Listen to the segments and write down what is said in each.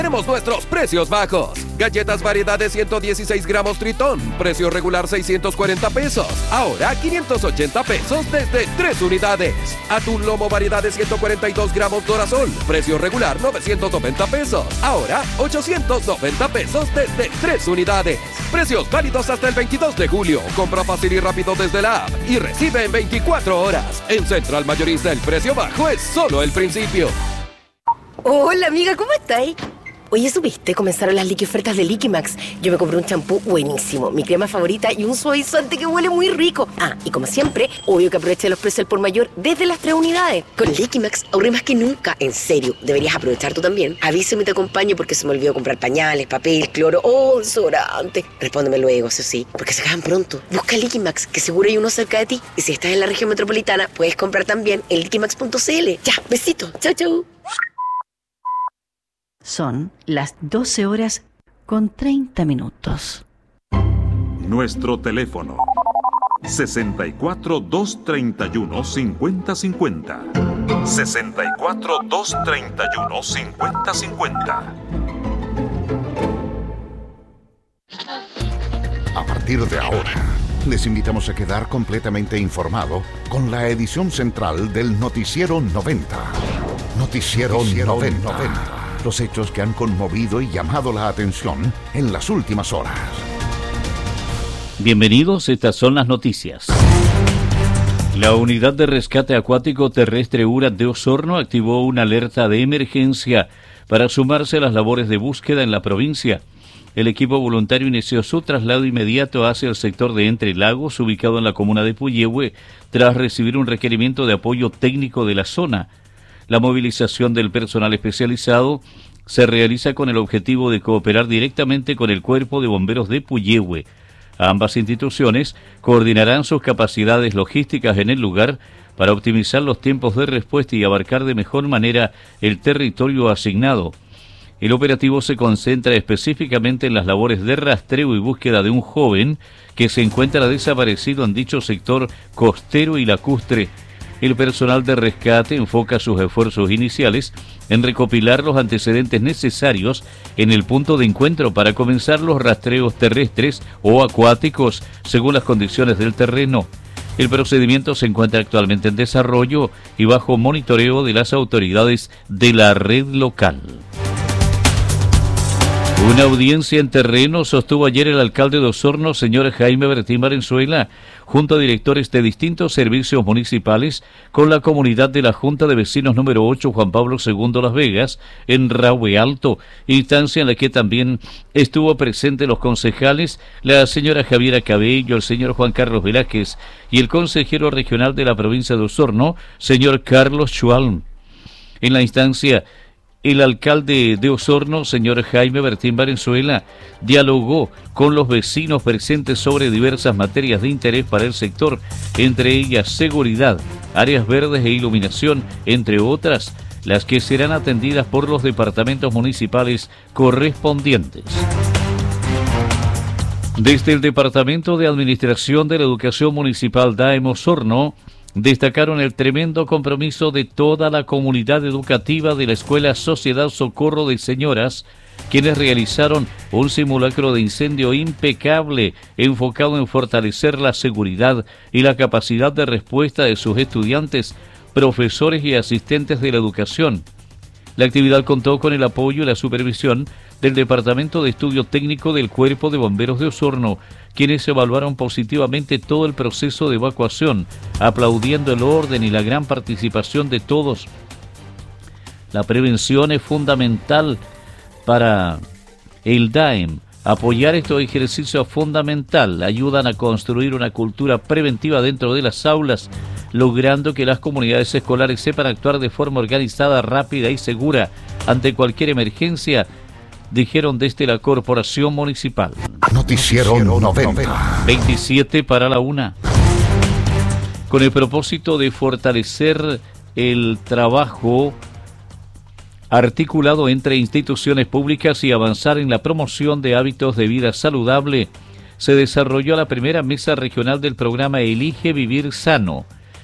Tenemos nuestros precios bajos. Galletas variedad de 116 gramos Tritón. Precio regular 640 pesos. Ahora 580 pesos desde 3 unidades. Atún lomo variedad de 142 gramos Dorasol. Precio regular 990 pesos. Ahora 890 pesos desde 3 unidades. Precios válidos hasta el 22 de julio. Compra fácil y rápido desde la app y recibe en 24 horas. En Central Mayorista el precio bajo es solo el principio. Hola amiga, ¿cómo estáis? Oye, ¿supiste? Comenzaron las ofertas de Liquimax. Yo me compré un champú buenísimo, mi crema favorita y un suavizante que huele muy rico. Ah, y como siempre, obvio que aproveché los precios al por mayor desde las 3 unidades. Con Liquimax ahorré más que nunca. En serio, deberías aprovechar tú también. Avísame y te acompaño porque se me olvidó comprar pañales, papel, cloro o desodorante. Respóndeme luego, eso sí, porque se acaban pronto. Busca Liquimax, que seguro hay uno cerca de ti. Y si estás en la región metropolitana, puedes comprar también en liquimax.cl. Ya, besito. Chau, chau. Son las 12:30. Nuestro teléfono 64 231 5050. 64 231 5050. A partir de ahora, les invitamos a quedar completamente informado con la edición central del Noticiero 90. Noticiero 90. Los hechos que han conmovido y llamado la atención en las últimas horas. Bienvenidos, estas son las noticias. La Unidad de Rescate Acuático Terrestre URA de Osorno activó una alerta de emergencia para sumarse a las labores de búsqueda en la provincia. El equipo voluntario inició su traslado inmediato hacia el sector de Entre Lagos, ubicado en la comuna de Puyehue, tras recibir un requerimiento de apoyo técnico de la zona. La movilización del personal especializado se realiza con el objetivo de cooperar directamente con el Cuerpo de Bomberos de Puyehue. Ambas instituciones coordinarán sus capacidades logísticas en el lugar para optimizar los tiempos de respuesta y abarcar de mejor manera el territorio asignado. El operativo se concentra específicamente en las labores de rastreo y búsqueda de un joven que se encuentra desaparecido en dicho sector costero y lacustre. El personal de rescate enfoca sus esfuerzos iniciales en recopilar los antecedentes necesarios en el punto de encuentro para comenzar los rastreos terrestres o acuáticos según las condiciones del terreno. El procedimiento se encuentra actualmente en desarrollo y bajo monitoreo de las autoridades de la red local. Una audiencia en terreno sostuvo ayer el alcalde de Osorno, señor Jaime Bertín Valenzuela, junto a directores de distintos servicios municipales, con la comunidad de la Junta de Vecinos número 8 Juan Pablo II Las Vegas, en Rahue Alto, instancia en la que también estuvo presente los concejales, la señora Javiera Cabello, el señor Juan Carlos Velázquez y el consejero regional de la provincia de Osorno, señor Carlos Chualm. En la instancia, el alcalde de Osorno, señor Jaime Bertín Valenzuela, dialogó con los vecinos presentes sobre diversas materias de interés para el sector, entre ellas seguridad, áreas verdes e iluminación, entre otras, las que serán atendidas por los departamentos municipales correspondientes. Desde el Departamento de Administración de la Educación Municipal DAEM Osorno, destacaron el tremendo compromiso de toda la comunidad educativa de la Escuela Sociedad Socorro de Señoras, quienes realizaron un simulacro de incendio impecable enfocado en fortalecer la seguridad y la capacidad de respuesta de sus estudiantes, profesores y asistentes de la educación. La actividad contó con el apoyo y la supervisión del Departamento de Estudio Técnico del Cuerpo de Bomberos de Osorno, quienes evaluaron positivamente todo el proceso de evacuación, aplaudiendo el orden y la gran participación de todos. La prevención es fundamental para el DAEM. Apoyar estos ejercicios es fundamental, ayudan a construir una cultura preventiva dentro de las aulas, logrando que las comunidades escolares sepan actuar de forma organizada, rápida y segura ante cualquier emergencia, dijeron desde la Corporación Municipal. Noticiero 90. 27 para la 1. Con el propósito de fortalecer el trabajo articulado entre instituciones públicas y avanzar en la promoción de hábitos de vida saludable, se desarrolló la primera mesa regional del programa Elige Vivir Sano,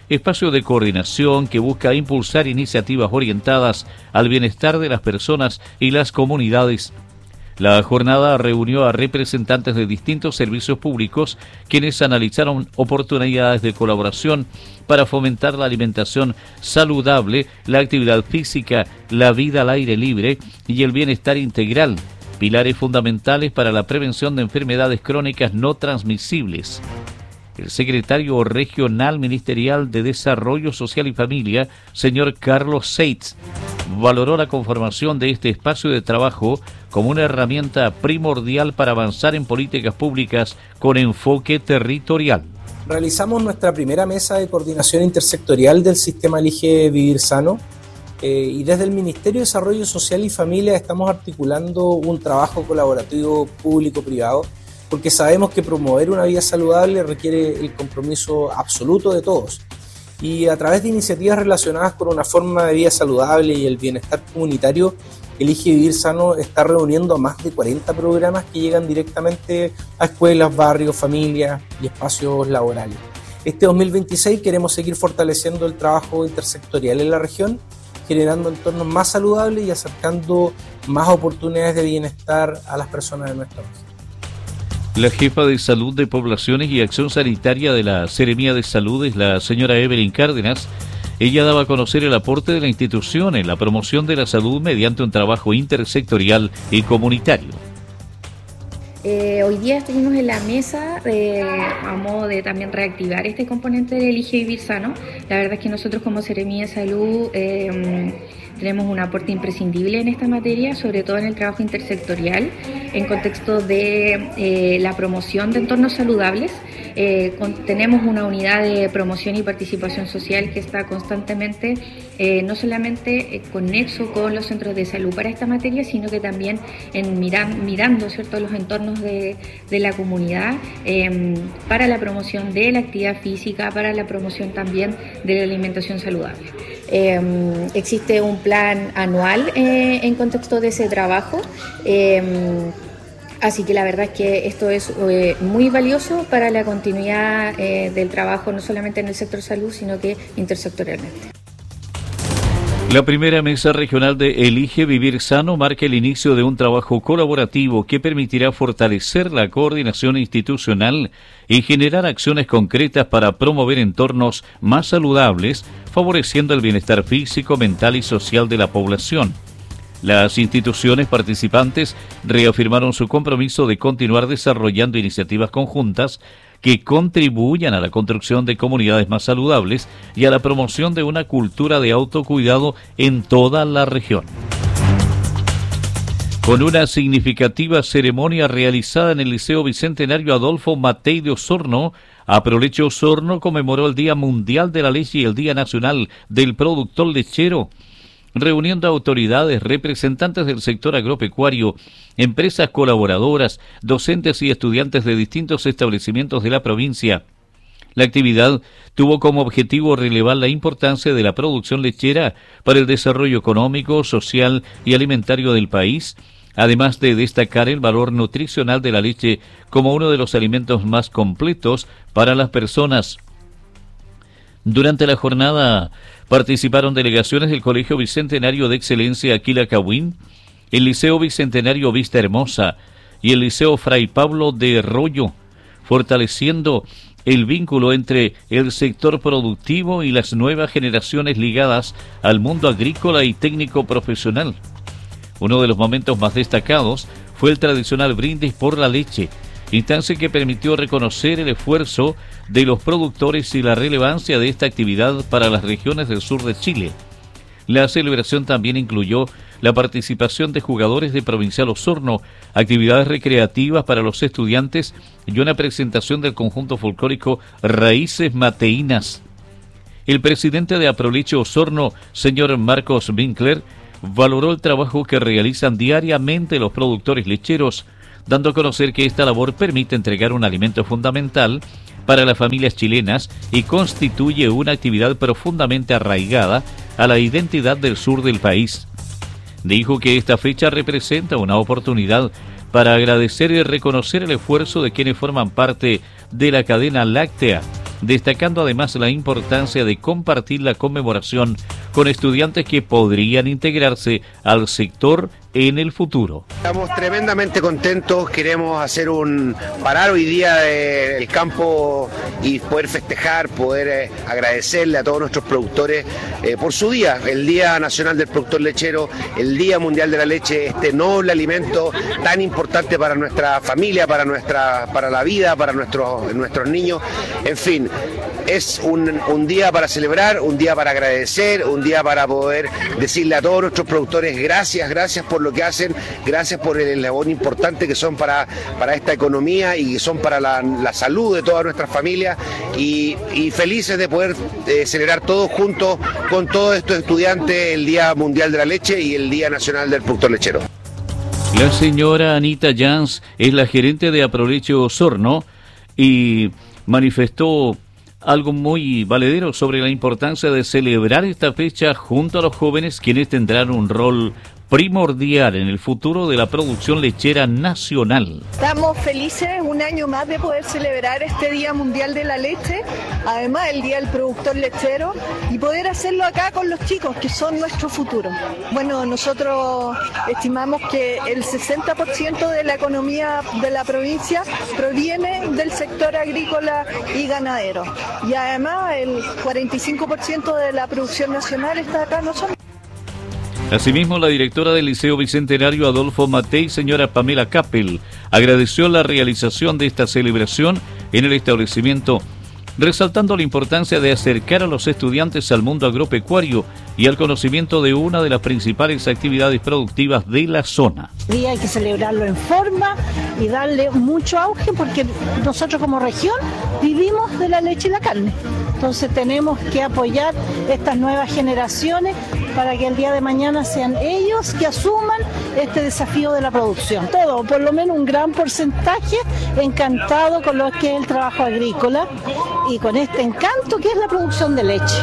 espacio de coordinación que busca impulsar iniciativas orientadas al bienestar de las personas y las comunidades. La jornada reunió a representantes de distintos servicios públicos, quienes analizaron oportunidades de colaboración para fomentar la alimentación saludable, la actividad física, la vida al aire libre y el bienestar integral, pilares fundamentales para la prevención de enfermedades crónicas no transmisibles. El secretario regional ministerial de Desarrollo Social y Familia, señor Carlos Seitz, valoró la conformación de este espacio de trabajo como una herramienta primordial para avanzar en políticas públicas con enfoque territorial. Realizamos nuestra primera mesa de coordinación intersectorial del sistema Elige Vivir Sano y desde el Ministerio de Desarrollo Social y Familia estamos articulando un trabajo colaborativo público-privado, porque sabemos que promover una vida saludable requiere el compromiso absoluto de todos. Y a través de iniciativas relacionadas con una forma de vida saludable y el bienestar comunitario, Elige Vivir Sano está reuniendo a más de 40 programas que llegan directamente a escuelas, barrios, familias y espacios laborales. Este 2026 queremos seguir fortaleciendo el trabajo intersectorial en la región, generando entornos más saludables y acercando más oportunidades de bienestar a las personas de nuestra región. La jefa de Salud de Poblaciones y Acción Sanitaria de la Seremía de Salud es la señora Evelyn Cárdenas. Ella daba a conocer el aporte de la institución en la promoción de la salud mediante un trabajo intersectorial y comunitario. Hoy día estuvimos en la mesa a modo de también reactivar este componente de Elige Vivir Sano. La verdad es que nosotros como Seremía de Salud tenemos un aporte imprescindible en esta materia, sobre todo en el trabajo intersectorial, en contexto de la promoción de entornos saludables. Tenemos una unidad de promoción y participación social que está constantemente, no solamente con nexo con los centros de salud para esta materia, sino que también mirando, ¿cierto?, los entornos de la comunidad para la promoción de la actividad física, para la promoción también de la alimentación saludable. Existe un plan anual en contexto de ese trabajo. Así que la verdad es que esto es muy valioso para la continuidad del trabajo, no solamente en el sector salud, sino que intersectorialmente. La primera mesa regional de Elige Vivir Sano marca el inicio de un trabajo colaborativo que permitirá fortalecer la coordinación institucional y generar acciones concretas para promover entornos más saludables, favoreciendo el bienestar físico, mental y social de la población. Las instituciones participantes reafirmaron su compromiso de continuar desarrollando iniciativas conjuntas que contribuyan a la construcción de comunidades más saludables y a la promoción de una cultura de autocuidado en toda la región. Con una significativa ceremonia realizada en el Liceo Bicentenario Adolfo Matei de Osorno, Aproleche Osorno conmemoró el Día Mundial de la Leche y el Día Nacional del Productor Lechero, reuniendo a autoridades, representantes del sector agropecuario, empresas colaboradoras, docentes y estudiantes de distintos establecimientos de la provincia. La actividad tuvo como objetivo relevar la importancia de la producción lechera para el desarrollo económico, social y alimentario del país, además de destacar el valor nutricional de la leche como uno de los alimentos más completos para las personas. Durante la jornada participaron delegaciones del Colegio Bicentenario de Excelencia Aquila Cahuín, el Liceo Bicentenario Vista Hermosa y el Liceo Fray Pablo de Rollo, fortaleciendo el vínculo entre el sector productivo y las nuevas generaciones ligadas al mundo agrícola y técnico profesional. Uno de los momentos más destacados fue el tradicional brindis por la leche, instancia que permitió reconocer el esfuerzo de los productores y la relevancia de esta actividad para las regiones del sur de Chile. La celebración también incluyó la participación de jugadores de Provincial Osorno, actividades recreativas para los estudiantes y una presentación del conjunto folclórico Raíces Mateínas. El presidente de Aproleche Osorno, señor Marcos Winkler, valoró el trabajo que realizan diariamente los productores lecheros, dando a conocer que esta labor permite entregar un alimento fundamental para las familias chilenas y constituye una actividad profundamente arraigada a la identidad del sur del país. Dijo que esta fecha representa una oportunidad para agradecer y reconocer el esfuerzo de quienes forman parte de la cadena láctea destacando además la importancia de compartir la conmemoración con estudiantes que podrían integrarse al sector en el futuro. Estamos tremendamente contentos, queremos hacer parar hoy día el campo y poder festejar, poder agradecerle a todos nuestros productores por su día, el Día Nacional del Productor Lechero, el Día Mundial de la Leche, este noble alimento tan importante para nuestra familia, para la vida, para nuestros niños. En fin, es un día para celebrar, un día para agradecer, un día para poder decirle a todos nuestros productores gracias por lo que hacen, gracias por el labor importante que son para esta economía y que son para la salud de todas nuestras familias y felices de poder celebrar todos juntos con todos estos estudiantes el Día Mundial de la Leche y el Día Nacional del Productor Lechero. La señora Anita Jans es la gerente de Aproleche Osorno y manifestó algo muy valedero sobre la importancia de celebrar esta fecha junto a los jóvenes, quienes tendrán un rol primordial en el futuro de la producción lechera nacional. Estamos felices un año más de poder celebrar este Día Mundial de la Leche, además el Día del Productor Lechero, y poder hacerlo acá con los chicos que son nuestro futuro. Bueno, nosotros estimamos que el 60% de la economía de la provincia proviene del sector agrícola y ganadero, y además el 45% de la producción nacional está acá nosotros. Asimismo, la directora del Liceo Bicentenario Adolfo Matei, señora Pamela Kappel, agradeció la realización de esta celebración en el establecimiento, resaltando la importancia de acercar a los estudiantes al mundo agropecuario y al conocimiento de una de las principales actividades productivas de la zona. Día hay que celebrarlo en forma y darle mucho auge porque nosotros como región vivimos de la leche y la carne. Entonces tenemos que apoyar estas nuevas generaciones para que el día de mañana sean ellos que asuman este desafío de la producción. Todo, por lo menos un gran porcentaje, encantado con lo que es el trabajo agrícola y con este encanto que es la producción de leche.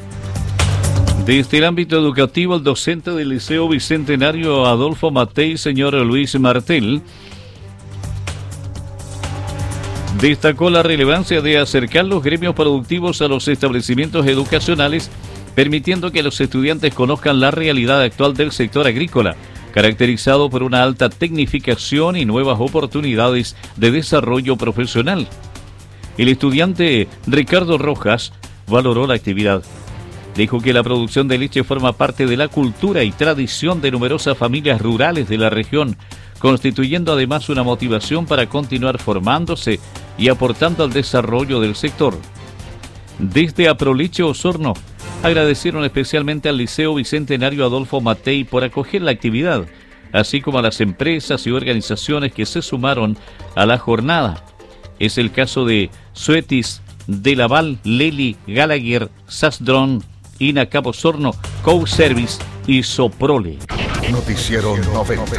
Desde el ámbito educativo, el docente del Liceo Bicentenario Adolfo Matei, señor Luis Martel, destacó la relevancia de acercar los gremios productivos a los establecimientos educacionales, permitiendo que los estudiantes conozcan la realidad actual del sector agrícola, caracterizado por una alta tecnificación y nuevas oportunidades de desarrollo profesional. El estudiante Ricardo Rojas valoró la actividad. Dijo que la producción de leche forma parte de la cultura y tradición de numerosas familias rurales de la región, constituyendo además una motivación para continuar formándose y aportando al desarrollo del sector. Desde Aproleche Osorno, agradecieron especialmente al Liceo Bicentenario Adolfo Matei por acoger la actividad, así como a las empresas y organizaciones que se sumaron a la jornada. Es el caso de Suetis, De Laval, Leli, Gallagher, Sasdron, Inacap Osorno, Co Service y Soprole. Noticiero 90.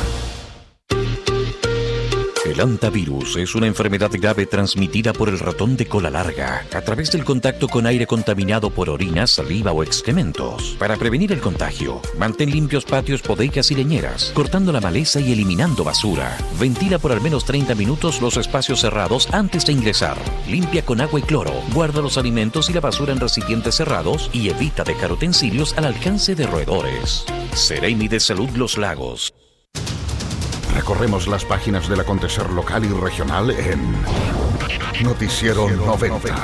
El hantavirus es una enfermedad grave transmitida por el ratón de cola larga a través del contacto con aire contaminado por orina, saliva o excrementos. Para prevenir el contagio, mantén limpios patios, bodegas y leñeras, cortando la maleza y eliminando basura. Ventila por al menos 30 minutos los espacios cerrados antes de ingresar. Limpia con agua y cloro. Guarda los alimentos y la basura en recipientes cerrados y evita dejar utensilios al alcance de roedores. Seremi de Salud Los Lagos. Recorremos las páginas del acontecer local y regional en Noticiero 90.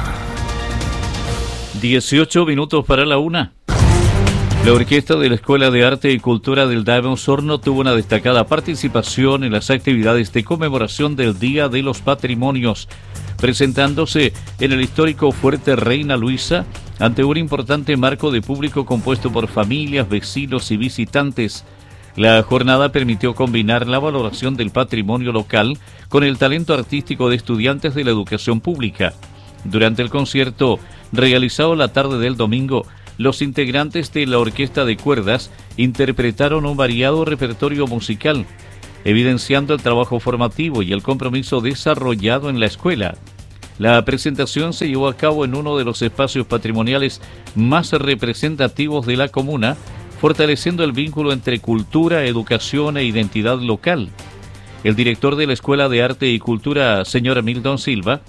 18 minutos para la 1. La orquesta de la Escuela de Arte y Cultura del DAEM Osorno tuvo una destacada participación en las actividades de conmemoración del Día de los Patrimonios, presentándose en el histórico Fuerte Reina Luisa ante un importante marco de público compuesto por familias, vecinos y visitantes. La jornada permitió combinar la valoración del patrimonio local con el talento artístico de estudiantes de la educación pública. Durante el concierto, realizado la tarde del domingo, los integrantes de la orquesta de cuerdas interpretaron un variado repertorio musical, evidenciando el trabajo formativo y el compromiso desarrollado en la escuela. La presentación se llevó a cabo en uno de los espacios patrimoniales más representativos de la comuna, fortaleciendo el vínculo entre cultura, educación e identidad local. El director de la Escuela de Arte y Cultura, señor Milton Silva,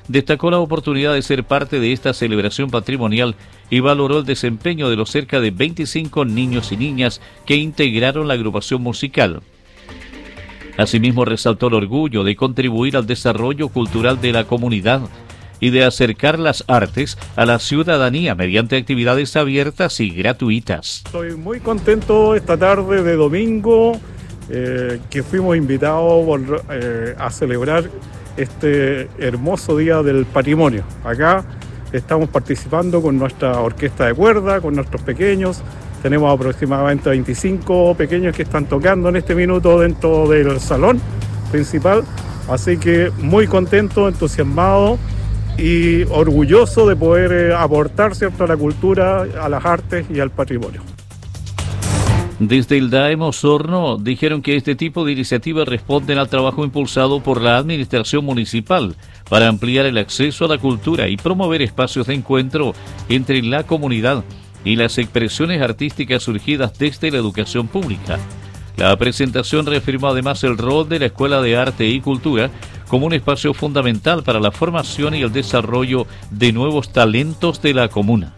destacó la oportunidad de ser parte de esta celebración patrimonial y valoró el desempeño de los cerca de 25 niños y niñas que integraron la agrupación musical. Asimismo, resaltó el orgullo de contribuir al desarrollo cultural de la comunidad y de acercar las artes a la ciudadanía mediante actividades abiertas y gratuitas. Estoy muy contento esta tarde de domingo que fuimos invitados a celebrar este hermoso Día del Patrimonio. Acá estamos participando con nuestra orquesta de cuerda, con nuestros pequeños. Tenemos aproximadamente 25 pequeños que están tocando en este minuto dentro del salón principal. Así que muy contento, entusiasmado y orgulloso de poder aportar, ¿cierto?, a la cultura, a las artes y al patrimonio. Desde el DAEM Osorno dijeron que este tipo de iniciativas responden al trabajo impulsado por la administración municipal para ampliar el acceso a la cultura y promover espacios de encuentro entre la comunidad y las expresiones artísticas surgidas desde la educación pública. La presentación reafirmó además el rol de la Escuela de Arte y Cultura como un espacio fundamental para la formación y el desarrollo de nuevos talentos de la comuna.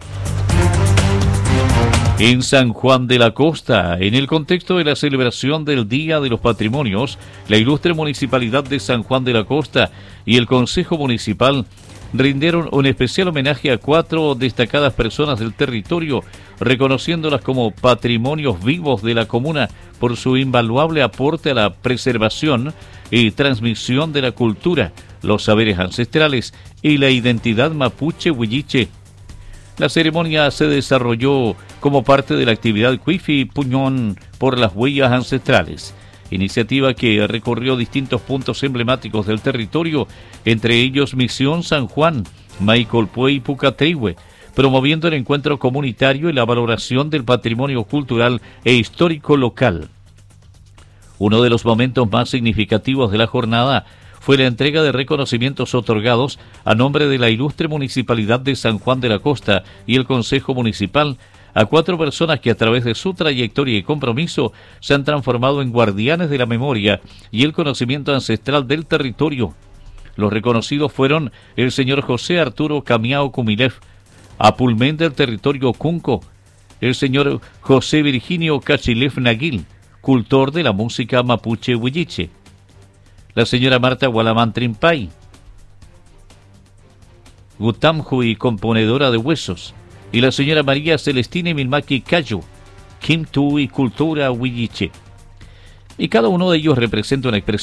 En San Juan de la Costa, en el contexto de la celebración del Día de los Patrimonios, la ilustre Municipalidad de San Juan de la Costa y el Consejo Municipal rindieron un especial homenaje a 4 destacadas personas del territorio, reconociéndolas como patrimonios vivos de la comuna por su invaluable aporte a la preservación y transmisión de la cultura, los saberes ancestrales y la identidad mapuche huilliche. La ceremonia se desarrolló como parte de la actividad Cuifi Puñón por las huellas ancestrales, iniciativa que recorrió distintos puntos emblemáticos del territorio, entre ellos Misión San Juan, Maicolpue y Pucatrihue, promoviendo el encuentro comunitario y la valoración del patrimonio cultural e histórico local. Uno de los momentos más significativos de la jornada fue la entrega de reconocimientos otorgados a nombre de la ilustre Municipalidad de San Juan de la Costa y el Consejo Municipal a 4 personas que a través de su trayectoria y compromiso se han transformado en guardianes de la memoria y el conocimiento ancestral del territorio. Los reconocidos fueron el señor José Arturo Camiao Cumilev, Apulmen del territorio Cunco, el señor José Virginio Cachilev Naguil, cultor de la música mapuche huilliche, la señora Marta Gualamán Trimpay, Gutamju y componedora de huesos, y la señora María Celestina Milmaki Cayo, Kimtu y cultura huilliche. Y cada uno de ellos representa una expresión